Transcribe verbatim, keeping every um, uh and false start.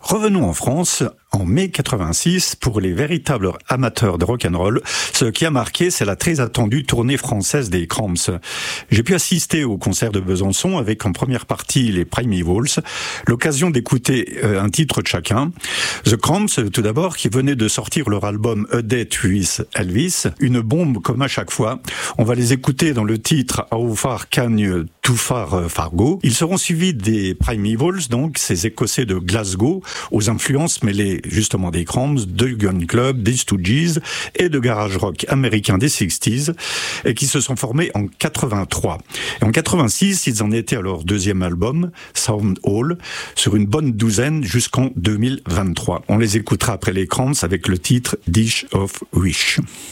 Revenons en France. En mai quatre-vingt-six, pour les véritables amateurs de rock'n'roll, ce qui a marqué, c'est la très attendue tournée française des Cramps. J'ai pu assister au concert de Besançon avec en première partie les Primevals, l'occasion d'écouter un titre de chacun. The Cramps, tout d'abord, qui venait de sortir leur album A Date with Elvis, une bombe comme à chaque fois. On va les écouter dans le titre How Far Can You Too Far Fargo. Ils seront suivis des Primevals, donc ces Écossais de Glasgow, aux influences mêlées justement des Cramps, de Gun Club, des Stooges et de garage rock américain des sixties, et qui se sont formés en quatre-vingt-trois. Et en quatre-vingt-six, ils en étaient à leur deuxième album, Sound Hall, sur une bonne douzaine jusqu'en deux mille vingt-trois. On les écoutera après les Cramps avec le titre Dish of Wish.